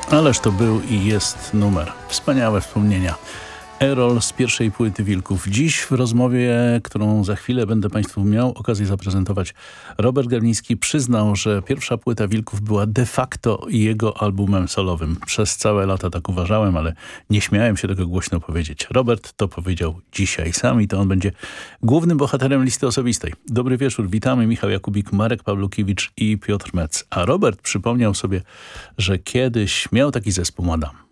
Ależ to był i jest numer. Wspaniałe wspomnienia. Erol z pierwszej płyty Wilków. Dziś w rozmowie, którą za chwilę będę Państwu miał okazję zaprezentować, Robert Garliński przyznał, że pierwsza płyta Wilków była de facto jego albumem solowym. Przez całe lata tak uważałem, ale nie śmiałem się tego głośno powiedzieć. Robert to powiedział dzisiaj sam i to on będzie głównym bohaterem listy osobistej. Dobry wieczór, witamy. Michał Jakubik, Marek Pawlukiewicz i Piotr Metz. A Robert przypomniał sobie, że kiedyś miał taki zespół Madame.